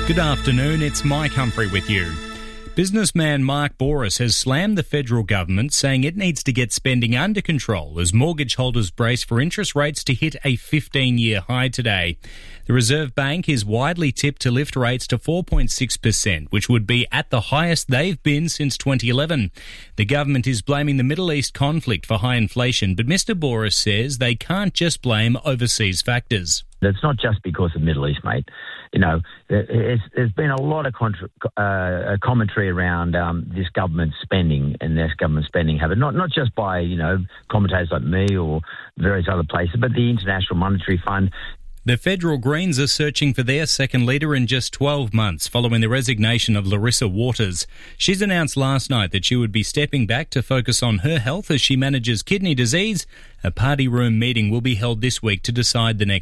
Good afternoon, it's Mike Humphrey with you. Businessman Mark Bouris has slammed the federal government, saying it needs to get spending under control as mortgage holders brace for interest rates to hit a 15-year high today. The Reserve Bank is widely tipped to lift rates to 4.6%, which would be at the highest they've been since 2011. The government is blaming the Middle East conflict for high inflation, but Mr. Bouris says they can't just blame overseas factors. It's not just because of the Middle East, mate. You know, there's been a lot of commentary around this government spending and this government spending habit, not just by, you know, commentators like me or various other places, but the International Monetary Fund. The federal Greens are searching for their second leader in just 12 months following the resignation of Larissa Waters. She's announced last night that she would be stepping back to focus on her health as she manages kidney disease. A party room meeting will be held this week to decide the next